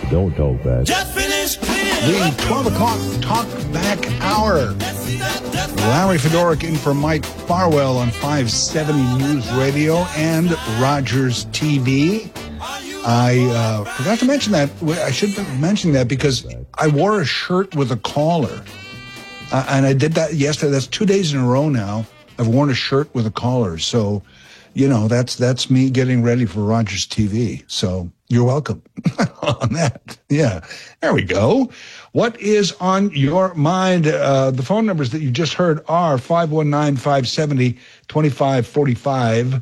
Don't talk back. Just finished The 12 o'clock Talk Back Hour. Larry Fedoruk in for Mike Farwell on 570 News Radio and Rogers TV. I forgot to mention that. I should have mentioned that because I wore a shirt with a collar. And I did that yesterday. That's 2 days in a row now. I've worn a shirt with a collar. So, that's me getting ready for Rogers TV. So you're welcome on that. Yeah, there we go. What is on your mind? The phone numbers that you just heard are 519-570-2545,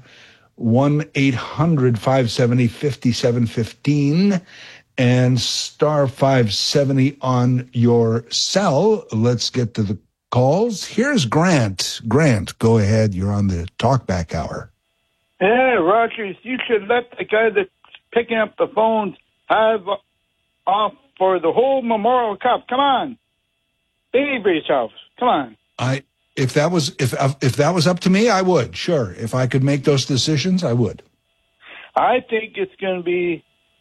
1-800-570-5715, and star 570 on your cell. Let's get to the calls. Here's Grant. Grant, go ahead. You're on the Talkback Hour. Hey, Rogers, you should let the guy that's picking up the phones have off for the whole Memorial Cup. Come on. Behave yourself. Come on. If that was up to me, I would. Sure. If I could make those decisions, I would. I think it's going to be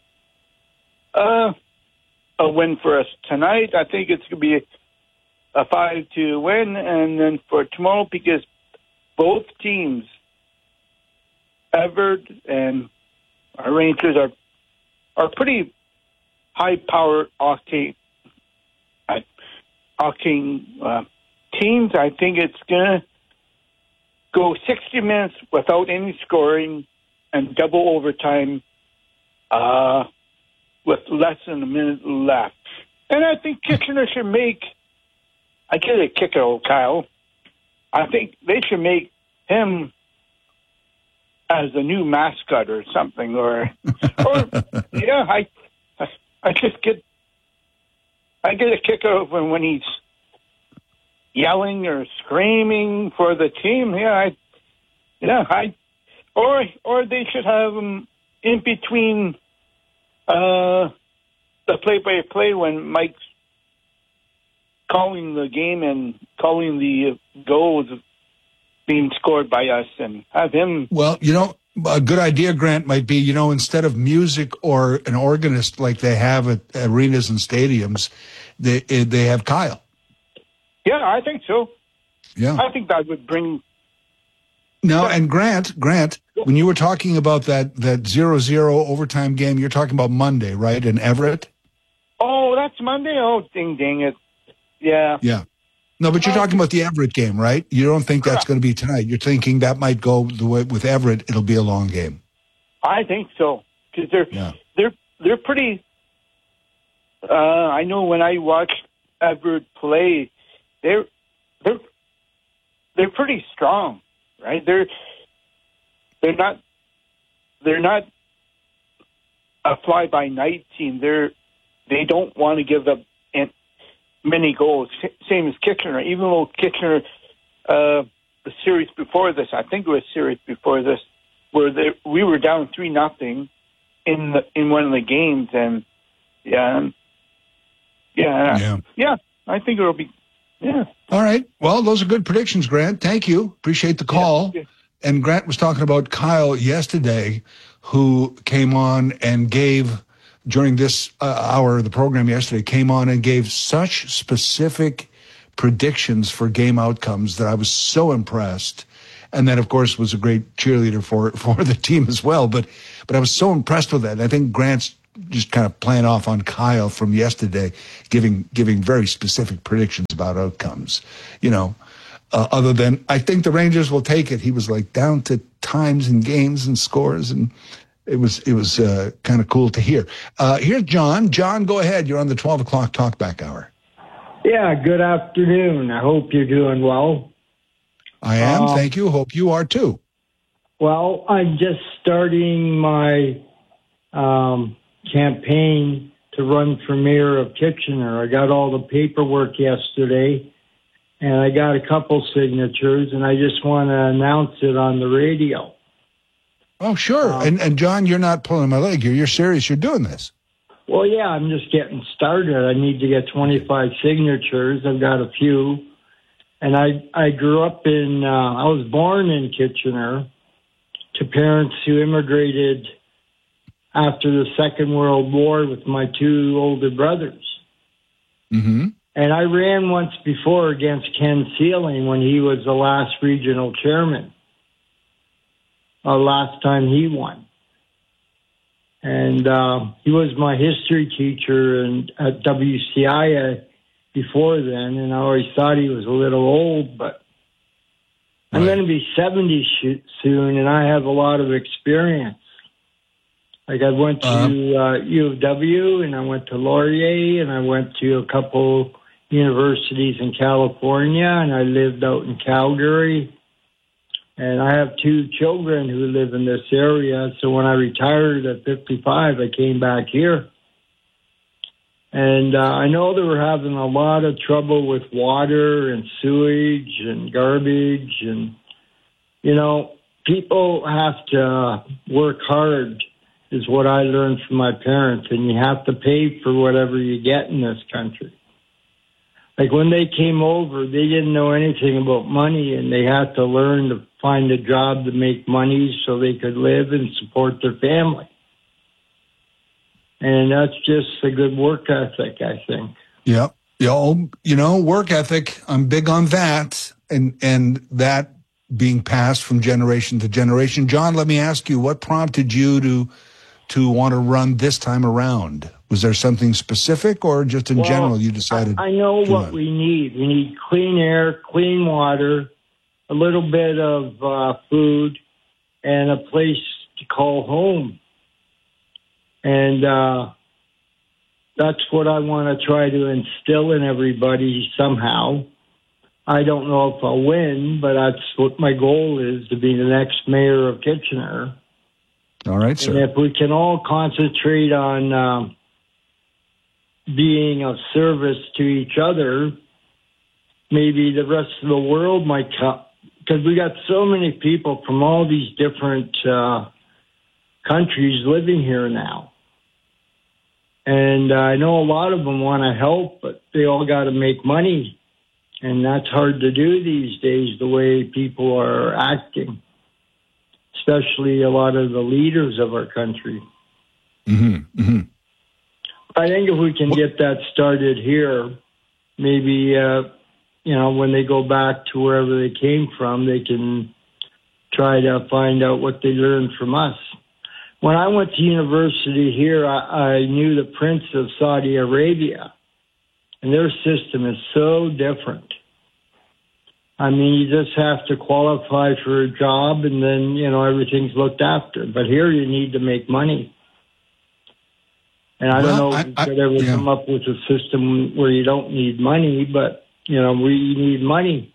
a win for us tonight. I think it's going to be a 5-2 win, and then for tomorrow, because both teams, Everett and our Rangers, are pretty high-powered octane teams. I think it's going to go 60 minutes without any scoring and double overtime with less than a minute left. And I think Kitchener should I get a kicker, Kyle. I think they should make him as a new mascot or something, I get a kick out when he's yelling or screaming for the team. Or they should have him in between the play-by-play when Mike's calling the game and calling the goals being scored by us, and have him. Well, a good idea, Grant, might be, instead of music or an organist like they have at arenas and stadiums, they have Kyle. Yeah, I think so. Yeah. I think that would bring. No, and Grant, when you were talking about that 0-0 overtime game, you're talking about Monday, right, in Everett? Oh, that's Monday? Oh, dang it. Yeah. Yeah. No, but you're talking about the Everett game, right? You don't think that's going to be tonight. You're thinking that might go the way with Everett. It'll be a long game. I think so, because they're pretty. I know when I watched Everett play, they're pretty strong, right? They're not a fly by night team. They don't want to give up many goals, same as Kitchener. Even though Kitchener, the series before this, I think it was series before this, where we were down 3-0 in one of the games, and I think it'll be. Yeah. All right. Well, those are good predictions, Grant. Thank you. Appreciate the call. Yeah. And Grant was talking about Kyle yesterday, who came on and gave. During this hour of the program yesterday, came on and gave such specific predictions for game outcomes that I was so impressed. And then, of course, was a great cheerleader for the team as well. But I was so impressed with that. And I think Grant's just kind of playing off on Kyle from yesterday, giving very specific predictions about outcomes. Other than, I think the Rangers will take it. He was like down to times and games and scores, and It was kind of cool to hear. Here's John. John, go ahead. You're on the 12 o'clock Talkback Hour. Yeah, good afternoon. I hope you're doing well. I am. Thank you. Hope you are too. Well, I'm just starting my campaign to run for mayor of Kitchener. I got all the paperwork yesterday, and I got a couple signatures, and I just want to announce it on the radio. Oh, sure. And John, you're not pulling my leg. You're serious. You're doing this. Well, yeah, I'm just getting started. I need to get 25 signatures. I've got a few. And I grew up I was born in Kitchener to parents who immigrated after the Second World War with my two older brothers. Mm-hmm. And I ran once before against Ken Sealing when he was the last regional chairman. Last time he won. And he was my history teacher at WCI before then, and I always thought he was a little old, but I'm going to be 70 soon, and I have a lot of experience. Like I went to U of W, and I went to Laurier, and I went to a couple universities in California, and I lived out in Calgary. And I have two children who live in this area, so when I retired at 55, I came back here. And I know they were having a lot of trouble with water and sewage and garbage. And, you know, people have to work hard is what I learned from my parents. And you have to pay for whatever you get in this country. Like when they came over, they didn't know anything about money, and they had to learn to find a job to make money so they could live and support their family. And that's just a good work ethic, I think. Yeah. You know, work ethic, I'm big on that, and that being passed from generation to generation. John, let me ask you, what prompted you to want to run this time around? Was there something specific, or just in general you decided? I know what we need. We need clean air, clean water, a little bit of food, and a place to call home. And that's what I want to try to instill in everybody somehow. I don't know if I'll win, but that's what my goal is, to be the next mayor of Kitchener. All right, sir. And if we can all concentrate on being of service to each other, maybe the rest of the world might come. Because we got so many people from all these different countries living here now. And I know a lot of them want to help, but they all got to make money. And that's hard to do these days, the way people are acting, especially a lot of the leaders of our country. Mm-hmm. Mm-hmm. I think if we can get that started here, maybe, when they go back to wherever they came from, they can try to find out what they learned from us. When I went to university here, I knew the Prince of Saudi Arabia, and their system is so different. I mean, you just have to qualify for a job, and then, everything's looked after. But here you need to make money. And I don't know if we could ever come up with a system where you don't need money, but, we need money.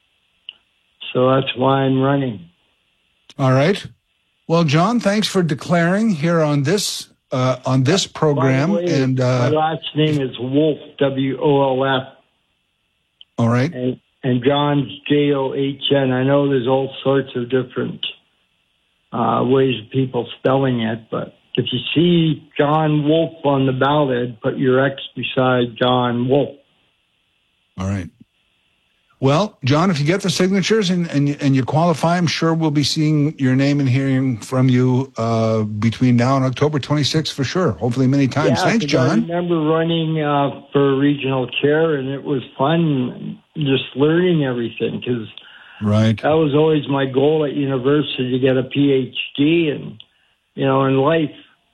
So that's why I'm running. All right. Well, John, thanks for declaring here on this program. By the way, and my last name is Wolf, W-O-L-F. All right. And John's J-O-H-N. I know there's all sorts of different ways of people spelling it, but if you see John Wolf on the ballot, put your X beside John Wolf. All right. Well, John, if you get the signatures and you qualify, I'm sure we'll be seeing your name and hearing from you between now and October 26th for sure. Hopefully many times. Yeah, thanks, John. I remember running for regional chair, and it was fun just learning everything, because that was always my goal at university, to get a PhD and, in life.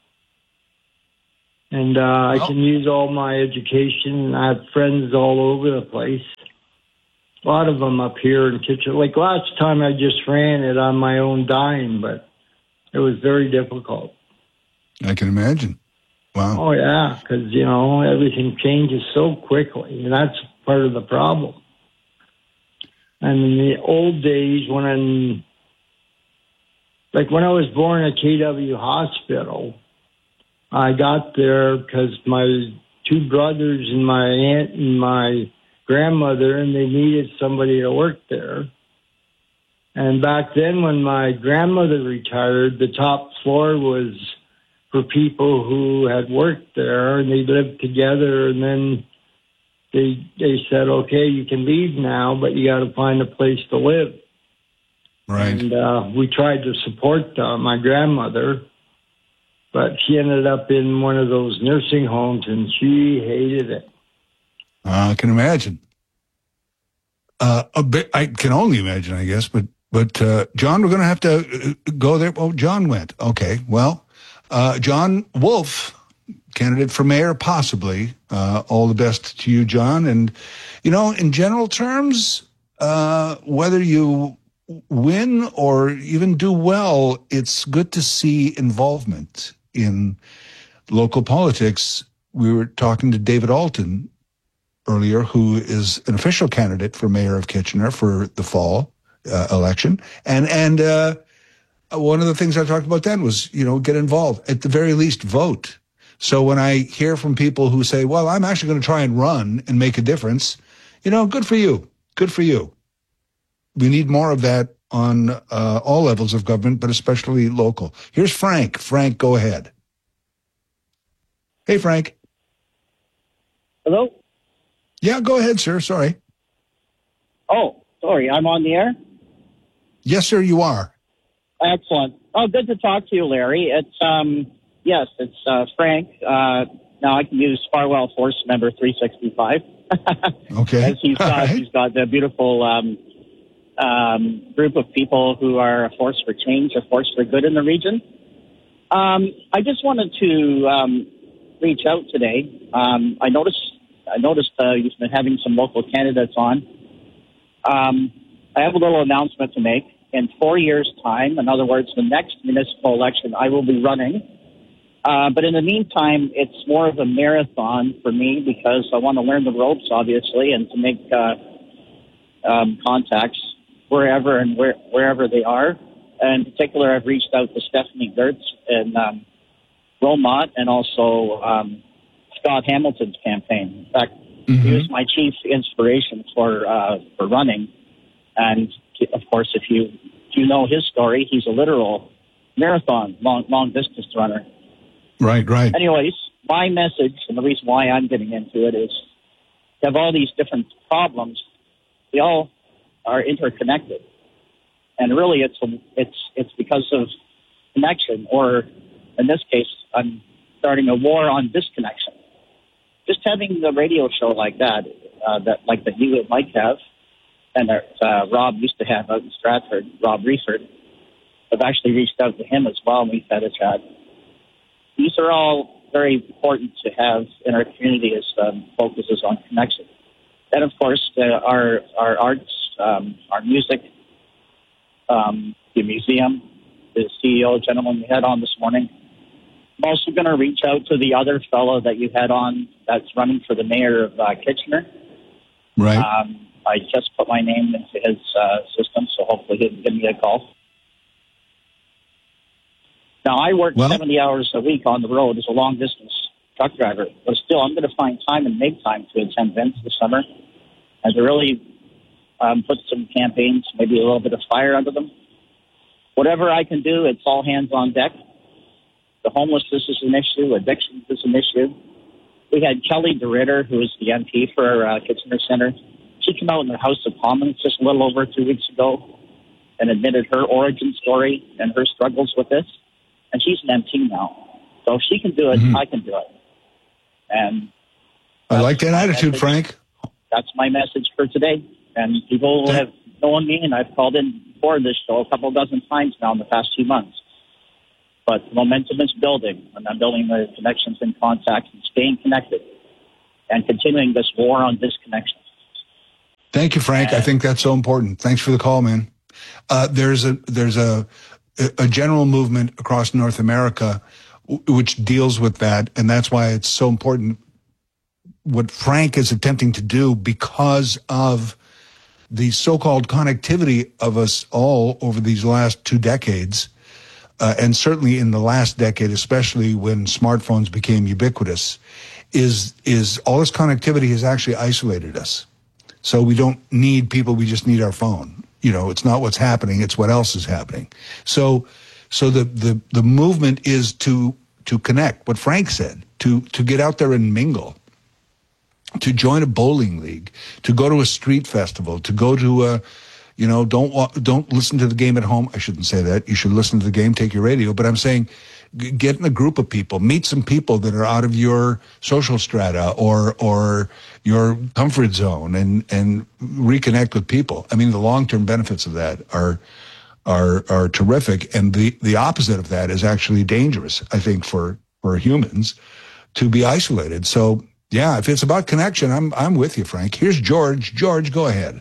And I can use all my education, and I have friends all over the place. A lot of them up here in Kitchener. Like last time I just ran it on my own dime, but it was very difficult. I can imagine. Wow. Oh, yeah, because, everything changes so quickly, and that's part of the problem. And in the old days, when I was born at KW Hospital, I got there because my two brothers and my aunt and my grandmother, and they needed somebody to work there. And back then, when my grandmother retired, the top floor was for people who had worked there, and they lived together. And then they said, okay, you can leave now, but you got to find a place to live. Right. And we tried to support my grandmother. but she ended up in one of those nursing homes, and she hated it. I can imagine. A bit, I can only imagine, I guess. But John, we're going to have to go there. Oh, John went. Okay, well, John Wolf, candidate for mayor, possibly. All the best to you, John. And, in general terms, whether you win or even do well, it's good to see involvement in local politics. We were talking to David Alton earlier, who is an official candidate for mayor of Kitchener for the fall election. And one of the things I talked about then was, get involved. At the very least, vote. So when I hear from people who say, well, I'm actually going to try and run and make a difference, good for you. Good for you. We need more of that on all levels of government, but especially local. Here's Frank. Frank, go ahead. Hey, Frank. Hello? Yeah, go ahead, sir. Sorry. Oh, sorry. I'm on the air? Yes, sir, you are. Excellent. Oh, good to talk to you, Larry. It's, yes, it's Frank. Now I can use Farwell Force member 365. Okay. As he's got the beautiful group of people who are a force for change, a force for good in the region. I just wanted to reach out today. I noticed you've been having some local candidates on. I have a little announcement to make. In 4 years' time, in other words, the next municipal election, I will be running. But in the meantime, it's more of a marathon for me because I want to learn the ropes, obviously, and to make contacts wherever they are. And in particular, I've reached out to Stephanie Gertz in Wilmot and also Scott Hamilton's campaign. In fact, he was my chief inspiration for running. And of course, if you know his story, he's a literal marathon, long distance runner. Right. Anyways, my message and the reason why I'm getting into it is you have all these different problems. They all are interconnected, and really, it's because of connection, or in this case, I'm starting a war on disconnection. Just having a radio show like that you and Mike have, and that Rob used to have out in Stratford, Rob Reeford. I've actually reached out to him as well, and we've had a chat. These are all very important to have in our community as focuses on connection. And of course, our arts, our music, the museum, the CEO gentleman you had on this morning. I'm also going to reach out to the other fellow that you had on that's running for the mayor of Kitchener. Right. I just put my name into his system, so hopefully he'll give me a call. Now, I work 70 hours a week on the road as a long-distance truck driver, but still, I'm going to find time and make time to attend events this summer and to really put some campaigns, maybe a little bit of fire under them. Whatever I can do, it's all hands on deck. The homelessness is an issue. Addiction is an issue. We had Kelly DeRitter, who is the MP for Kitchener Centre. She came out in the House of Commons just a little over 2 weeks ago and admitted her origin story and her struggles with this. And she's an MP now. So if she can do it, I can do it. And I like that attitude, Frank. That's my message for today. And people have known me, and I've called in for this show a couple dozen times now in the past 2 months. But the momentum is building, and I'm building the connections and contacts and staying connected and continuing this war on disconnection. Thank you, Frank. I think that's so important. Thanks for the call, man. There's a general movement across North America which deals with that, and that's why it's so important what Frank is attempting to do because of the so-called connectivity of us all over these last 2 decades, and certainly in the last decade, especially when smartphones became ubiquitous, is all this connectivity has actually isolated us. So we don't need people, we just need our phone. It's not what's happening, it's what else is happening. So the movement is to connect, what Frank said, to get out there and mingle, to join a bowling league, to go to a street festival, to go to You know, don't listen to the game at home. I shouldn't say that. You should listen to the game, take your radio. But I'm saying get in a group of people, meet some people that are out of your social strata or your comfort zone and reconnect with people. I mean, the long-term benefits of that are terrific. And the opposite of that is actually dangerous, I think, for humans to be isolated. So yeah, if it's about connection, I'm with you, Frank. Here's George. George, go ahead.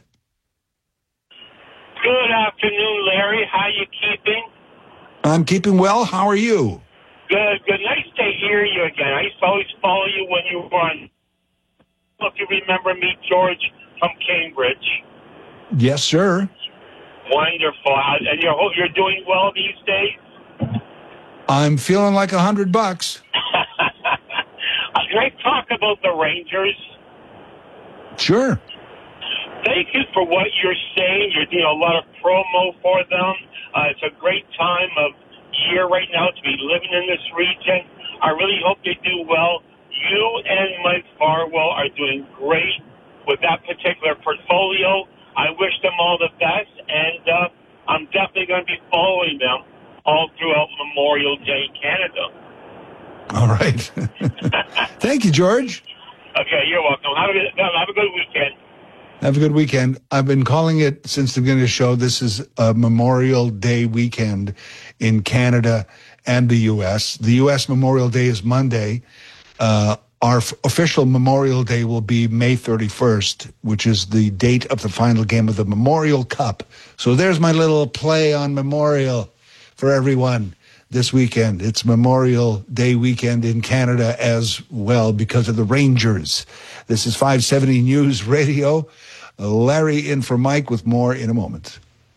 Good afternoon, Larry. How you keeping? I'm keeping well. How are you? Good. Nice to hear you again. I used to always follow you when you were on. If you remember me, George, from Cambridge. Yes, sir. Wonderful. And you're doing well these days? I'm feeling like $100. Can I talk about the Rangers? Sure. Thank you for what you're saying. You're doing a lot of promo for them. It's a great time of year right now to be living in this region. I really hope they do well. You and Mike Farwell are doing great with that particular portfolio. I wish them all the best, and I'm definitely going to be following them all throughout Memorial Day, Canada. All right. Thank you, George. Okay, you're welcome. Have a good weekend. Have a good weekend. I've been calling it since the beginning of the show. This is a Memorial Day weekend in Canada and the U.S. The U.S. Memorial Day is Monday. Our official Memorial Day will be May 31st, which is the date of the final game of the Memorial Cup. So there's my little play on Memorial for everyone this weekend. It's Memorial Day weekend in Canada as well because of the Rangers. This is 570 News Radio. Larry in for Mike with more in a moment.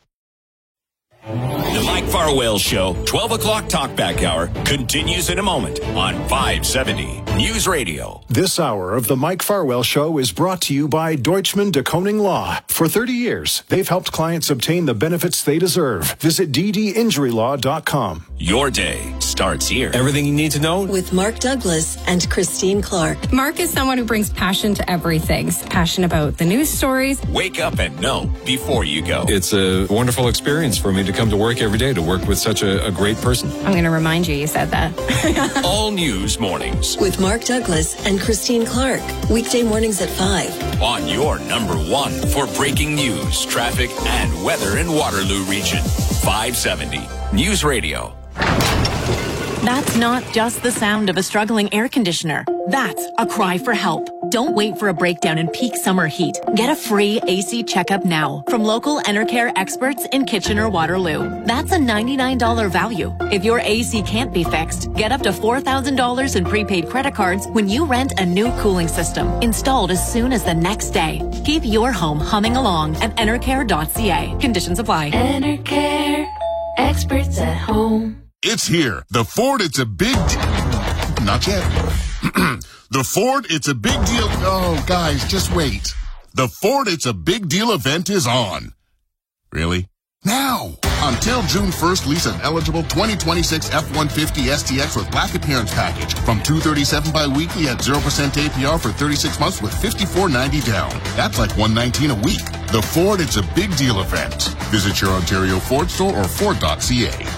The Mike Farwell Show, 12 o'clock talkback hour, continues in a moment on 570 News Radio. This hour of the Mike Farwell Show is brought to you by Deutschman de Koning Law. For 30 years, they've helped clients obtain the benefits they deserve. Visit ddinjurylaw.com. Your day starts here. Everything you need to know with Mark Douglas and Christine Clark. Mark is someone who brings passion to everything. Passion about the news stories. Wake up and know before you go. It's a wonderful experience for me to come to work every day, to work with such a great person. I'm going to remind you said that. All news mornings. With Mark Douglas and Christine Clark. Weekday mornings at 5. On your number one for breaking news, traffic, and weather in Waterloo region. 570 News Radio. That's not just the sound of a struggling air conditioner. That's a cry for help. Don't wait for a breakdown in peak summer heat. Get a free AC checkup now from local Enercare experts in Kitchener-Waterloo. That's a $99 value. If your AC can't be fixed, get up to $4,000 in prepaid credit cards when you rent a new cooling system, installed as soon as the next day. Keep your home humming along at enercare.ca. Conditions apply. Enercare, experts at home. It's here. The Ford, it's a big not yet. The Ford, it's a big deal. Oh, guys, just wait. The Ford, it's a big deal event is on. Really? Now! Until June 1st, lease an eligible 2026 F-150 STX with black appearance package from $237 bi-weekly at 0% APR for 36 months with $54.90 down. That's like $119 a week. The Ford, it's a big deal event. Visit your Ontario Ford store or Ford.ca.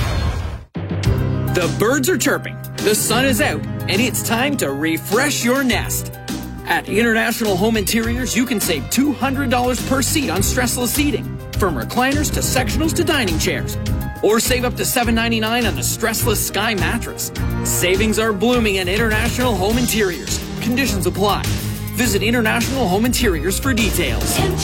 The birds are chirping, the sun is out, and it's time to refresh your nest. At International Home Interiors, you can save $200 per seat on stressless seating, from recliners to sectionals to dining chairs. Or save up to $7.99 on the stressless Sky mattress. Savings are blooming at International Home Interiors. Conditions apply. Visit International Home Interiors for details.